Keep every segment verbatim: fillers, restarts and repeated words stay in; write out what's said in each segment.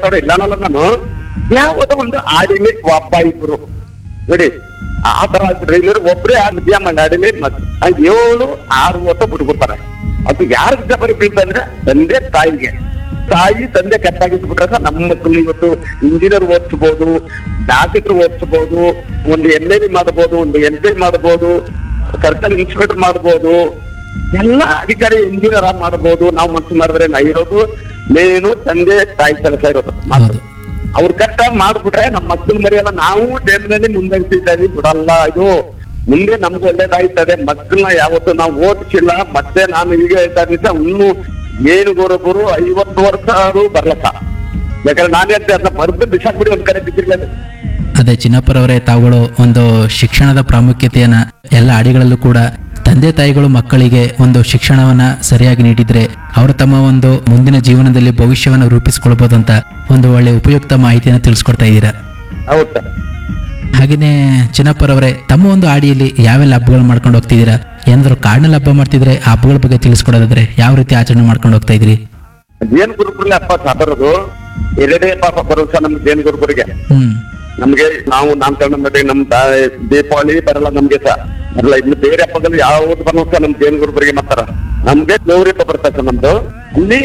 ಬರ್ತಾವ್ರೆ ಇಲ್ಲ ಅನ್ನಲ್ಲ ನಾನು. ಯಾವುದೋ ಒಂದು ಆಡಿಲಿ ಒಬ್ಬ ಇಬ್ರು ನೋಡಿ ಆ ತರ ರೈಲರ್ ಒಬ್ರೇ ಆ ವಿದ್ಯಮಾನ ಆಡಿಲಿ ಮತ್ತೆ ಏಳು ಆರು ವರ್ಷ ಬಿಟ್ಬಿಡ್ತಾರೆ. ಅದು ಯಾರು ಜವಾಬ್ದಾರಿ ಬೀಳ್ತಂದ್ರೆ ತಂದೆ ತಾಯಿಗೆ. ತಾಯಿ ತಂದೆ ಕೆಟ್ಟಾಗಿಟ್ಬಿಟ್ರೆ ನಮ್ಮ ಮಕ್ಕಳು ಇವತ್ತು ಇಂಜಿನಿಯರ್ ಓದಿಸ್ಬೋದು, ಡಾಕ್ಟರ್ ಓದಿಸ್ಬೋದು, ಒಂದು ಎಲ್ ಎ ಡಿ ಮಾಡಬಹುದು, ಒಂದು ಎಲ್ ಪಿ ಮಾಡಬಹುದು, ಸರ್ಕಲ್ ಇನ್ಸ್ಪೆಕ್ಟರ್ ಮಾಡ್ಬೋದು, ಎಲ್ಲ ಅಧಿಕಾರಿ ಇಂಜಿನಿಯರ್ ಮಾಡಬಹುದು. ನಾವು ಮನಸ್ಸು ಮಾಡಿದ್ರೆ ನಾ ಇರೋದು ಮೇನು ತಂದೆ ತಾಯಿ ಕೆಲಸ ಇರೋದು. ಅವ್ರ ಕಷ್ಟ ಮಾಡ್ಬಿಟ್ರೆ ನಮ್ಮ ಮಕ್ಕಳು ಮರಿಯಲ್ಲ. ನಾವು ದೇಶದಲ್ಲಿ ಮುಂದೆತ್ತಿದ್ದೀವಿ ಬಿಡಲ್ಲ. ಇದು ಮುಂದೆ ನಮ್ಗೆ ಒಳ್ಳೇದಾಯ್ತದೆ. ಮಕ್ಕಳನ್ನ ಯಾವತ್ತು ನಾವು ಓದಿಸಿಲ್ಲ. ಮತ್ತೆ ನಾನು ಈಗ ಹೇಳ್ತಾ ಇದ್ದ ಇನ್ನು ಏನು ಗೊರಬರು ಐವತ್ತು ವರ್ಷ ಅವರು ಬರ್ಲಕ್ಕ. ಯಾಕಂದ್ರೆ ನಾನು ಹೇಳ್ತೆ ಅದನ್ನ ಮರ್ದು ಬಿಸಾಕ್ಬಿಡಿ ಒಂದ್ ಕಡೆ ಬಿದ್ದಿರ್ಲಿಲ್ಲ. ಅದೇ ಚಿನ್ನಪ್ಪರವರೇ, ತಾವುಗಳು ಒಂದು ಶಿಕ್ಷಣದ ಪ್ರಾಮುಖ್ಯತೆಯನ್ನ ಎಲ್ಲ ಅಡಿಗಳಲ್ಲೂ ಕೂಡ ತಂದೆ ತಾಯಿಗಳು ಮಕ್ಕಳಿಗೆ ಒಂದು ಶಿಕ್ಷಣವನ್ನ ಸರಿಯಾಗಿ ನೀಡಿದ್ರೆ ಅವರು ತಮ್ಮ ಒಂದು ಮುಂದಿನ ಜೀವನದಲ್ಲಿ ಭವಿಷ್ಯವನ್ನ ರೂಪಿಸಿಕೊಳ್ಬಹುದು ಅಂತ ಒಂದು ಒಳ್ಳೆ ಉಪಯುಕ್ತ ಮಾಹಿತಿಯನ್ನು ತಿಳಿಸ್ಕೊಡ್ತಾ ಇದ್ದೀರಾ. ಹೌದಾ? ಹಾಗೇನೆ ಚಿನ್ನಪ್ಪರವರೇ, ತಮ್ಮ ಒಂದು ಆಡಿಯಲ್ಲಿ ಯಾವೆಲ್ಲ ಹಬ್ಬಗಳು ಮಾಡ್ಕೊಂಡು ಹೋಗ್ತಿದ್ದೀರಾ? ಏನಾದ್ರು ಕಾಡಿನಲ್ಲಿ ಹಬ್ಬ ಮಾಡ್ತಿದ್ರೆ ಆ ಹಬ್ಬಗಳ ಬಗ್ಗೆ ತಿಳಿಸ್ಕೊಡೋದಾದ್ರೆ ಯಾವ ರೀತಿ ಆಚರಣೆ ಮಾಡ್ಕೊಂಡು ಹೋಗ್ತಾ ಇದ್ರಿ? ಜೇನ್ ಗುರುಪುರಲ್ಲಿ ಹಬ್ಬ ಸಾಬರದು ಎರಡೇ ಪಾಪ ಬರೋಸ ನಮ್ಗೆ ಜೇನ್ ಗುರುಪುರಿಗೆ. ಹ್ಮ್ ನಮ್ಗೆ ನಾವು ನಾಮಕರಣ ಮಾಡಿ ನಮ್ ದೀಪಾವಳಿ ಬರಲ್ಲ ನಮ್ಗೆ ಸಹ ಬರಲ್ಲ. ಇನ್ನು ಬೇರೆ ಹಬ್ಬಗಳು ಯಾವ್ದು ಬರೋಸ ನಮ್ ಜೇನ್ ಗುರುಪುರಿಗೆ ಮಾಡ್ತಾರ. ನಮ್ಗೆ ಗೌರಿ ಹಬ್ಬ ಬರ್ತದೆ ನಮ್ದು. ಅಲ್ಲಿ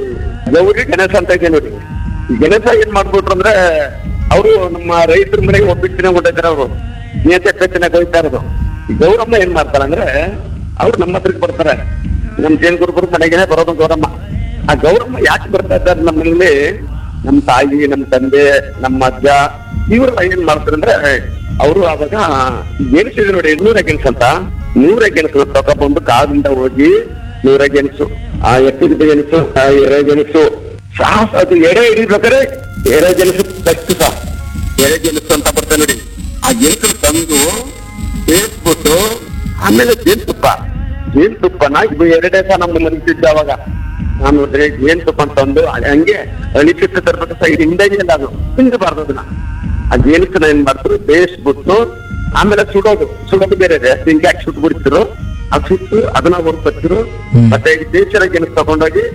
ಗೌರಿ ಗಣೇಶ ಅಂತ ಇದೆ ನೋಡಿ. ಈ ಗಣೇಶ ಏನ್ ಮಾಡ್ಬಿಟ್ರು ಅಂದ್ರೆ ಅವರು ನಮ್ಮ ರೈತರ ಮನೆಗೆ ಒಬ್ಬಿಟ್ಟಿನ ಕೊಟ್ಟಿದ್ದಾರೆ. ಅವರು ನೇತೆ ಪೆಚ್ಚಿನ ಹೋಗ್ತಾ ಇರೋದು. ಈ ಗೌರಮ್ಮ ಏನ್ ಮಾಡ್ತಾರೆ ಅಂದ್ರೆ ಅವ್ರು ನಮ್ಮ ಹತ್ರಕ್ಕೆ ಬರ್ತಾರೆ. ನಮ್ ಜೇನ್ ಗುರುಪುರ ಮನೆಗೇನೆ ಬರೋದು ಗೌರಮ್ಮ. ಆ ಗೌರಮ್ಮ ಯಾಕೆ ಬರ್ತಾ ಇದ್ದಾರೆ ನಮ್ಮಲ್ಲಿ? ನಮ್ ತಾಯಿ, ನಮ್ ತಂದೆ, ನಮ್ಮ ಅಜ್ಜ ಇವ್ರು ಏನ್ ಮಾಡ್ತಾರೆ ಅಂದ್ರೆ ಅವರು ಅವಾಗ ಗೆಣಸಿದ್ರು ನೋಡಿ, ನೂರ ಗೆಣಸು ಅಂತ. ನೂರ ಗೆಣಸು ತಗೊಂಡ್ಬಂದು ಕಾದಿಂದ ಹೋಗಿ ನೂರ ಗೆಣಸು, ಆ ಎತ್ತಿದ ಗೆಣಸು, ಆ ಎರೆ ಗೆಣಸು ಸಾಹಸ ಅದು ಎಡೆ ಹಿಡಿಬೇಕಾದ್ರೆ ಎರೆ ಗೆಣಸು ಫಸ್ಟ್ ಸಹ ಎರೆ ಗೆಣಸು ಅಂತ ಬರ್ತದೆ ನೋಡಿ. ಆ ಗೆಣಸು ತಂದು ಬೇಯಿಸ್ಬಿಟ್ಟು ಆಮೇಲೆ ಜೇನುತುಪ್ಪ ಜೇನುತುಪ್ಪನ ಇದು ಎರಡೇ ಸಹ ನಮ್ಮ ಮನಸ್ಸಿದ್ದ ಅವಾಗ. ನಾನು ನೋಡ್ರಿ ಜೇನುತುಪ್ಪ ಅಂತಂದು ಹಂಗೆ ಅಳಿಸಿಟ್ಟು ತರ್ಬೇಕು ಸೈಡ್ ಹಿಂದಾಗಿ ಎಲ್ಲ ಅದು ತಿಂದಬಾರ್ದು. ಅದನ್ನ ಆ ಜೇನುತುಪ್ಪನ ಏನ್ ಮಾಡ್ತಾರೆ ಬೇಯಿಸ್ಬಿಟ್ಟು ಆಮೇಲೆ ಸುಡೋದು. ಸುಡೋದು ಬೇರೆ ಇದೆ, ಹಿಂಗಾಗಿ ಸುಟ್ಟು ಬಿಡ್ತಿರು. ಆ ಸುಟ್ಟು ಅದನ್ನ ಹೊರಪತ್ತಿರು. ಮತ್ತೆ ದೇಶರ ಗೆಣಸು ತಗೊಂಡೋಗಿ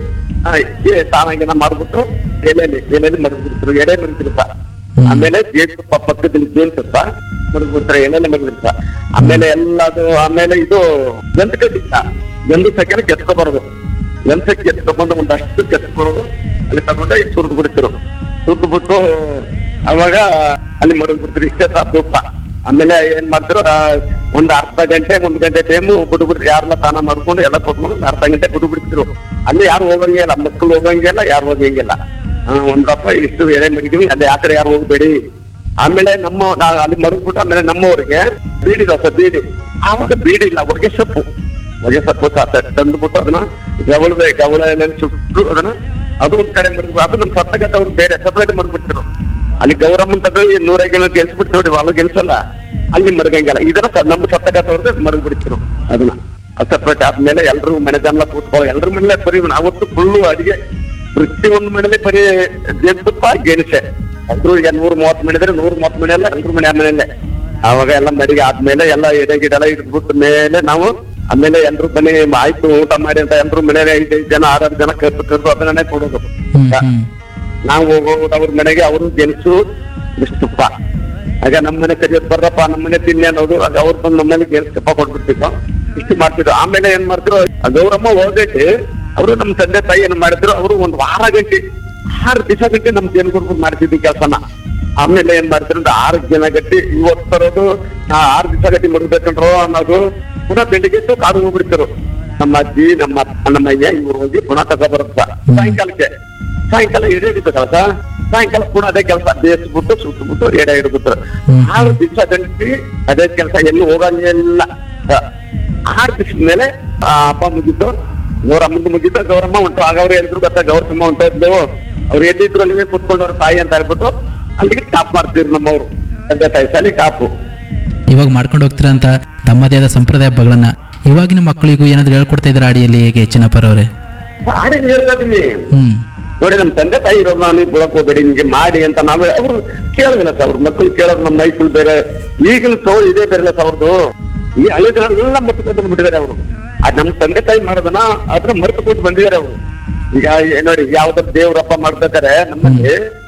ತಾನಾಗೇನ ಮಾಡ್ಬಿಟ್ಟು ಎಲೆಲಿ ಎಲೆಲಿ ಮಡಗ್ಬಿಡ್ತಿರು. ಎಡೆ ಮಡಗಿರ್ತ. ಆಮೇಲೆ ಜೇನುತುಪ್ಪ ಪಕ್ಕದಲ್ಲಿ ಜೇನುತುಪ್ಪ ಮಡಗ್ಬಿಡ್ತಾರೆ, ಎಲೆಲೆ ಮಡಗಿರ್ತ. ಆಮೇಲೆ ಎಲ್ಲದು ಆಮೇಲೆ ಇದು ಗಂಧ ಕಡ್ಡಿತ್ತ ಗಂಧ ಸಕ್ಕರೆ ಕೆತ್ಕೊಬಾರದು. ಗಂಧಕ್ಕೆ ಕೆತ್ಕೊಂಡ್ಬಂದು ಒಂದಷ್ಟು ಕೆತ್ಕೊಳೋದು. ಅಲ್ಲಿ ತಗೊಂಡ ಈಗ ಸುರಿದು ಬಿಡ್ತಿರು. ಸುರಿದು ಬಿಟ್ಟು ಅವಾಗ ಅಲ್ಲಿ ಮಡಗ್ಬಿಡ್ತಿರು. ಇಷ್ಟೇ ಸಹ ತುಪ್ಪ. ಆಮೇಲೆ ಏನ್ ಮಾಡ್ತಿರೋ ಒಂದ್ ಅರ್ಧ ಗಂಟೆ ಒಂದ್ ಗಂಟೆ ಟೈಮು ಬಿಡ್ಬಿಡ್ರಿ. ಯಾರೆಲ್ಲ ಸ್ನಾನ ಮಾಡ್ಕೊಂಡು ಎಲ್ಲ ಕೊಟ್ಕೊಂಡು ಅರ್ಧ ಗಂಟೆ ಬಿಟ್ಟು ಬಿಡ್ತಿರು. ಅಲ್ಲಿ ಯಾರು ಹೋಗಂಗಿಲ್ಲ, ಮಕ್ಕಳು ಹೋಗಂಗಿಲ್ಲ, ಯಾರು ಹೋಗಂಗಿಲ್ಲ. ಒಂದಪ್ಪ ಇಷ್ಟು ಎಳೆ ಮಡಿದೀವಿ, ಅಲ್ಲಿ ಆ ಕಡೆ ಯಾರು ಹೋಗ್ಬೇಡಿ. ಆಮೇಲೆ ನಮ್ಮ ಅಲ್ಲಿ ಮಡಗ್ಬಿಟ್ಟು ಆಮೇಲೆ ನಮ್ಮವ್ರಿಗೆ ಬೀಡಿ ರಸ ಬೀಡಿ. ಆವಾಗ ಬೀಡಿ ಇಲ್ಲ, ಹೊಗೆ ಸೊಪ್ಪು ಹೊಗೆ ಸೊಪ್ಪು ತಂದ್ಬಿಟ್ಟು ಅದನ್ನ ಗವಳ ಗವಳ ಎಲೆ ಸುಟ್ಟು ಅದನ್ನ ಅದು ಒಂದ್ ಕಡೆ ಮಡಗ್ಬಿಟ್ಟು ಅದು ನಮ್ ಸತ್ತಗತ್ತ ಅವ್ರು ಬೇರೆ ಸಪ್ರೇಟ್ ಮಡಗ್ಬಿಡ್ತಿರು. ಅಲ್ಲಿ ಗೌರಮ್ಮನ್ ತಗೊಂಡು ನೂರ ಗೆಲ್ಲ ಗೆಲ್ಸ್ಬಿಟ್ಟು ನೋಡಿ, ಅವಾಗ ಗೆಲ್ಸಲ್ಲ, ಅಲ್ಲಿ ಮಡಗಂಗಿಲ್ಲ. ಇದನ್ನ ನಮ್ಮ ಸತ್ತಗತ್ತವ್ರದ್ದು ಮಡಗ್ ಬಿಡ್ತಿರು. ಅದನ್ನ ಸಪ್ರೇಟ್ ಆದ್ಮೇಲೆ ಎಲ್ರು ಮನೆ ಜನ ಕೂತ್ಕೊ ಎಲ್ರ ಮನೇಲೆ ಬರೀ ಅವತ್ತು ಫುಲ್ಲು ಅಡಿಗೆ ಪ್ರತಿಯೊಂದು ಮನೇಲಿ ಬರೀ ಜೇನುತುಪ್ಪ ಗೆಣಸೆ. ಎಲ್ರು ಈಗ ನೂರ್ ಮೂವತ್ ಮನೆ ಇದ್ರೆ ನೂರ್ ಮೂವತ್ ಮನೆ ಎಲ್ಲ ಎಲ್ರು ಮನೆ ಆಮೇಲೆ ಅವಾಗ ಎಲ್ಲ ಮಡಿಗೆ ಆದ್ಮೇಲೆ ಎಲ್ಲ ಎಡೆ ಗಿಡ ಎಲ್ಲ ಇಟ್ಬಿಟ್ಟ ಮೇಲೆ ನಾವು ಆಮೇಲೆ ಎಲ್ರು ಬನ್ನಿ ಆಯ್ತು ಊಟ ಮಾಡಿ ಅಂತ ಎಲ್ರು ಮನೆಗೆ ಐದೈದು ಜನ ಆರಾರು ಜನ ಕರ್ದು ಕರ್ದು ಅದನ್ನೇ ಕೊಡೋದು. ನಾವು ಹೋಗೋದು ಅವ್ರ ಮನೆಗೆ ಅವರು ಗೆಣಸು ತುಪ್ಪ. ಆಗ ನಮ್ಮ ಮನೆ ಕರಿಯೋದು ಬರ್ರಪ್ಪ ನಮ್ಮ ಮನೆ ತಿನ್ನಿ ಅನ್ನೋದು. ಆಗ ಅವ್ರು ಬಂದು ನಮ್ಮ ಮನೆಗೆ ಗೆಣಸು ತುಪ್ಪ ಕೊಟ್ಬಿಡ್ತಿದ್ರು. ಇಷ್ಟು ಮಾಡ್ತಿದ್ರು. ಆಮೇಲೆ ಏನ್ ಮಾಡ್ತಿದ್ರು, ಗೌರಮ್ಮ ಹೋಗೈತಿ ಅವರು ನಮ್ಮ ತಂದೆ ತಾಯಿ ಏನ್ ಮಾಡಿದ್ರು, ಅವರು ಒಂದ್ ವಾರ ಗಂಟೆ ಆರು ದಿವಸ ಗಂಟೆ ನಮ್ ಜೇನುಗೂಡು ಮಾಡ್ತಿದ್ವಿ ಕೆಲಸನ. ಆಮೇಲೆ ಏನ್ ಮಾಡ್ತಿದ್ರು, ಆರು ಜನ ಗಟ್ಟಿ ಇವತ್ತು ತರೋದು ಆರು ದಿವಸ ಗಟ್ಟಿ ಮಡಗ್ಬೇಕಂಡ್ರು ಅನ್ನೋದು. ಪುನಃ ಬೆಳಿಗ್ಗೆ ಕಾಡು ಹೋಗ್ಬಿಡ್ತಿರು. ನಮ್ಮ ಅಜ್ಜಿ ನಮ್ಮ ನಮ್ಮ ಅಯ್ಯ ಇವ್ರು ಹೋಗಿ ಪುನಃ ತಗೋ ಬರುತ್ತ ಸಾಯಂಕಾಲಕ್ಕೆ. ಸಾಯಂಕಾಲ ಎಡೆ ಹಿಡಿತ ಕೆಲಸ. ಸಾಯಂಕಾಲ ಪುನಃ ಅದೇ ಕೆಲಸ ಬೇಯಿಸ್ಬಿಟ್ಟು ಸುತ್ತಬಿಟ್ಟು ಎಡೆ ಹಿಡಿಬಿಟ್ರು. ಆರು ದಿವಸ ಗಂಟೆ ಅದೇ ಕೆಲಸ, ಎಲ್ಲಿ ಹೋಗಂಗಿಲ್ಲ. ಆರು ದಿವಸದ ಮೇಲೆ ಆ ಹಬ್ಬ ಮುಗಿತು. ಗೌರಮ್ಮಂದು ಮುಗಿತು, ಗೌರಮ್ಮ ಉಂಟು. ಆಗ ಅವ್ರು ಎಲ್ರು ಗೊತ್ತಾ ಗೌರಮ್ಮ ಉಂಟು ಇದ್ದೆವು. ಅವ್ರು ಎಲ್ಲಿದ್ರು ಅಲ್ಲಿಗೆ ಕುತ್ಕೊಂಡು ಅವ್ರ ತಾಯಿ ಅಂತ ಹೇಳ್ಬಿಟ್ಟು ಅಲ್ಲಿಗೆ ಟಾಪ್ ಮಾಡ್ತಿದ್ರು ನಮ್ಮವ್ರು ತಂದೆ ತಾಯಿ ಸಾಲಿ ಟಾಪು. ಇವಾಗ ಮಾಡ್ಕೊಂಡು ಹೋಗ್ತೀರಾ ಅಂತ ತಮ್ಮದೇ ಆದ ಸಂಪ್ರದಾಯ ಹಬ್ಬಗಳನ್ನ ಇವಾಗಿನ ಮಕ್ಕಳಿಗೂ ಏನಾದ್ರು ಹೇಳ್ಕೊಡ್ತಾ ಇದ್ರ ಆಡಿಯಲ್ಲಿ ಹೇಗೆ ಚಿನ್ನಪ್ಪರವ್ರೆ? ಆಡಿ ಹೇಳ್ತೀನಿ ಹ್ಮ್ ನೋಡಿ, ನಮ್ ತಂದೆ ತಾಯಿ ಇರೋದು ನಾನು ಬಿಡಕ್ ಹೋಗ್ಬೇಡಿ ನಿಮ್ಗೆ ಮಾಡಿ ಅಂತ ನಾವು ಅವ್ರು ಕೇಳೋದಿಲ್ಲ ಸರ್. ಅವ್ರ ಮಕ್ಕಳು ಕೇಳೋದು ನಮ್ಮ ಮೈಸೂರು ಬೇರೆ, ಈಗಿನ ಸೋಲ್ ಇದೇ ಬೇರೆ ಅವ್ರದ್ದು. ಈ ಹಳೆದೆಲ್ಲ ಮರ್ತು ಕೊಟ್ಟು ಬಿಟ್ಟಿದ್ದಾರೆ ಅವರು. ಅದ್ ನಮ್ ತಂದೆ ತಾಯಿ ಮಾಡೋದನ್ನ ಅದ್ರ ಮರ್ತು ಕೊಟ್ಟು ಬಂದಿದ್ದಾರೆ ಅವರು. ಈಗ ನೋಡಿ ಯಾವ್ದಾದ್ರು ದೇವ್ರ ಹಬ್ಬ ಮಾಡ್ಬೇಕಾರೆ ನಮ್ಮಲ್ಲಿ